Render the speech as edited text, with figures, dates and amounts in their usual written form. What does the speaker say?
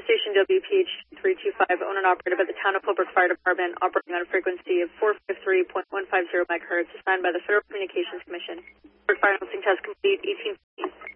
station WPH 325, owned and operated by the Town of Philbrook Fire Department, operating on a frequency of 453.150 megahertz, assigned by the Federal Communications Commission. Fire announcing test complete 18.